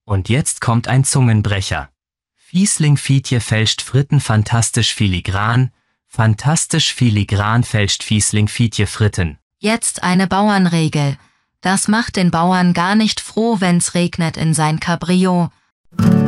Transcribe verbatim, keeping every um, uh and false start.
Und jetzt kommt ein Zungenbrecher. Fiesling Fietje fälscht Fritten fantastisch filigran, fantastisch filigran fälscht Fiesling Fietje Fritten. Jetzt eine Bauernregel. Das macht den Bauern gar nicht froh, wenn's regnet in sein Cabrio.